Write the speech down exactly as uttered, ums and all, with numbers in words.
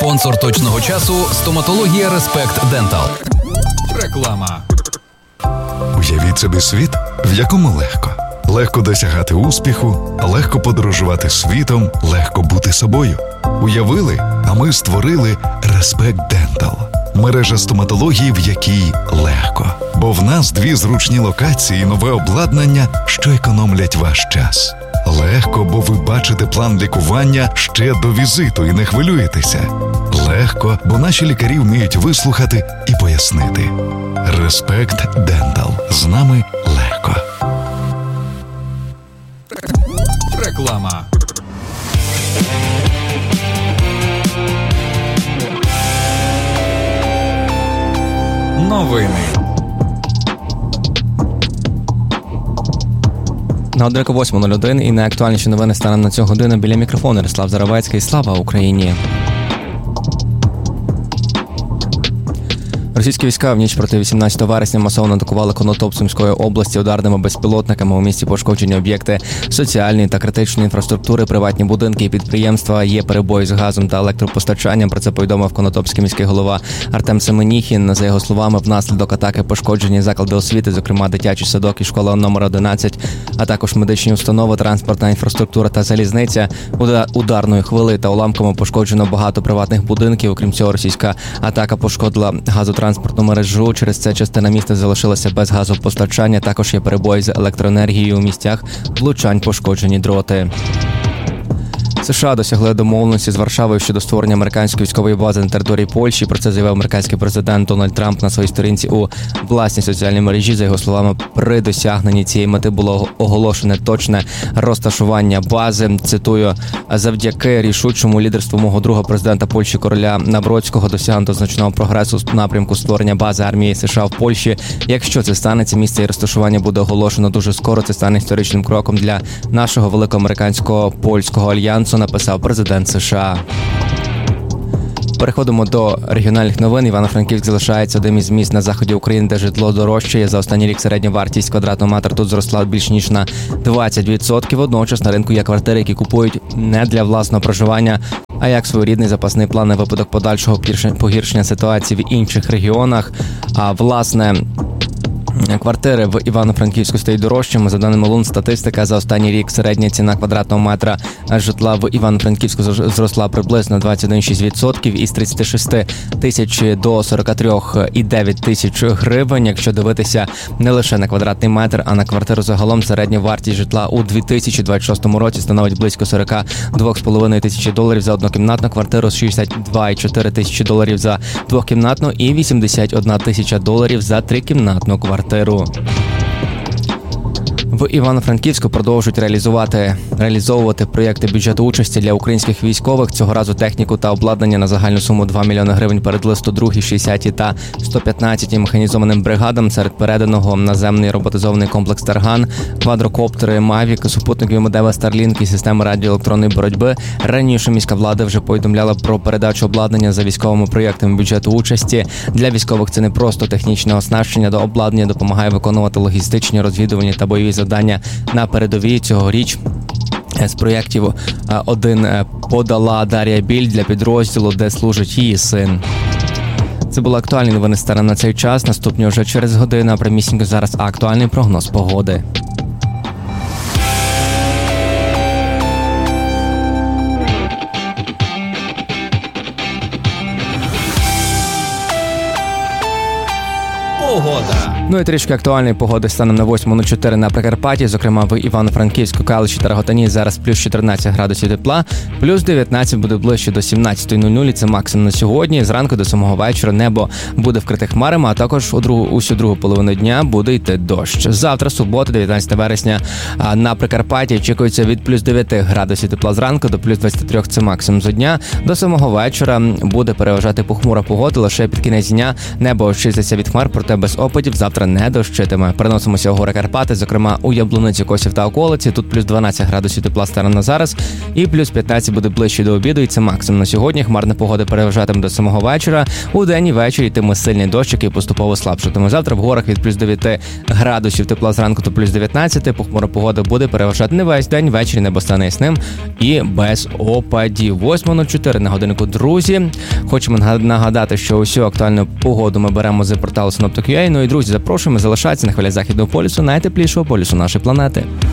Спонсор точного часу – стоматологія Респект Дентал. Реклама. Уявіть собі світ, в якому легко. Легко досягати успіху, легко подорожувати світом, легко бути собою. Уявили, а ми створили Респект Дентал. Мережа стоматології, в якій легко. Бо в нас дві зручні локації і нове обладнання, що економлять ваш час. Легко, бо ви бачите план лікування ще до візиту і не хвилюєтеся. Легко, бо наші лікарі вміють вислухати і пояснити. Респект Дентал. З нами легко. Реклама. Новини. На годинку восьма нуль один і найактуальніші новини станом на цю годину. Біля мікрофону Ярослав Заровецький. Слава Україні! Російські війська в ніч проти вісімнадцятого вересня масово атакували Конотоп Сумської області ударними безпілотниками. У місті пошкоджені об'єкти соціальної та критичної інфраструктури, приватні будинки і підприємства. Є перебої з газом та електропостачанням. Про це повідомив Конотопський міський голова Артем Семеніхін. За його словами, внаслідок атаки пошкоджені заклади освіти, зокрема дитячий садок і школа номер одинадцять, а також медичні установи, транспортна інфраструктура та залізниця. Ударною хвилею та уламками пошкоджено багато приватних будинків. Окрім цього, російська атака пошкодила газотранспортну мережу. Через це частина міста залишилася без газопостачання. Також є перебої з електроенергією у місцях, влучань, пошкоджені дроти. США досягли домовленості з Варшавою щодо створення американської військової бази на території Польщі. Про це заявив американський президент Дональд Трамп на своїй сторінці у власній соціальній мережі. За його словами, при досягненні цієї мети було оголошене точне розташування бази. Цитую: «Завдяки рішучому лідерству мого друга президента Польщі Короля Навроцького досягнуто значного прогресу в напрямку створення бази армії США в Польщі. Якщо це станеться, місце і розташування буде оголошено дуже скоро. Це стане історичним кроком для нашого великого американсько-польського альянсу», написав президент США. Переходимо до регіональних новин. Івано-Франківськ залишається одним із міст на заході України, де житло дорожчає. За останній рік середня вартість квадратного метра тут зросла більш ніж на двадцять відсотків. Водночас на ринку є квартири, які купують не для власного проживання, а як своєрідний запасний план на випадок подальшого погіршення ситуації в інших регіонах. А власне, квартири в Івано-Франківську стають дорожчими. За даними Лун статистика, за останній рік середня ціна квадратного метра житла в Івано-Франківську зросла приблизно двадцять один цілих шість десятих відсотків із тридцять шість тисяч до сорок три цілих дев'ять тисяч гривень. Якщо дивитися не лише на квадратний метр, а на квартиру загалом, середня вартість житла у дві тисячі двадцять шостому році становить близько сорок два цілих п'ять десятих тисячі доларів за однокімнатну квартиру, шістдесят два цілих чотири тисячі доларів за двокімнатну і вісімдесят одна тисяча доларів за трикімнатну квартиру. В Івано-Франківську продовжують реалізувати, реалізовувати проєкти бюджету участі для українських військових. Цього разу техніку та обладнання на загальну суму два мільйони гривень передали сто другій, шістдесятій та сто п'ятнадцятій механізованим бригадам. Серед переданого наземний роботизований комплекс «Тарган», квадрокоптери «Мавік», супутникові модеми «Старлінк» і системи радіоелектронної боротьби. Раніше міська влада вже повідомляла про передачу обладнання за військовими проєктами бюджету участі. Для військових це не просто технічне оснащення, до обладнання допомагає виконувати логістичні, розвідувальні та бойові завдання на передовій. Цьогоріч з проєктів один подала Дар'я Біль для підрозділу, де служить її син. Це були актуальні новини станом на цей час. Наступні вже через годину, а прямісінько зараз актуальний прогноз погоди. Погода. Ну і трішки актуальної погоди станом на восьму нуль чотири на Прикарпатті, зокрема в Івано-Франківську, Калуші та Роготині зараз плюс чотирнадцять градусів тепла, плюс дев'ятнадцять буде ближче до сімнадцятої нуль нуль, це максимум на сьогодні. Зранку до самого вечора небо буде вкрите хмарами, а також у другу, усю другу половину дня буде йти дощ. Завтра, субота, дев'ятнадцяте вересня, на Прикарпатті очікується від плюс дев'ять градусів тепла зранку до плюс двадцять три, це максимум за дня. До самого вечора буде переважати похмура погода, лише під кінець дня небо очиститься від хмар, проте без опадів. Завтра завтра не дощитиме. Переносимося у гори Карпати, зокрема у Яблуниці, Косів та околиці. Тут плюс дванадцять градусів тепла станом на зараз і плюс п'ятнадцять буде ближче до обіду, і це максимум на сьогодні. Хмарна погода переважатиме до самого вечора. У день і ввечері йтиме сильний дощ, який поступово слабшатиме. Завтра в горах від плюс дев'ять градусів тепла зранку до плюс дев'ятнадцять. Похмура погода буде переважати не весь день, ввечері небо стане ясним і без опадів. восьма нуль чотири на годиннику, друзі. Хочемо нагадати, що усю актуальну погоду ми беремо з порталу Синоптик.ua. Ну і, друзі, запрошуємо залишатися на хвилях Західного полюсу, найтеплішого полюсу нашої планети.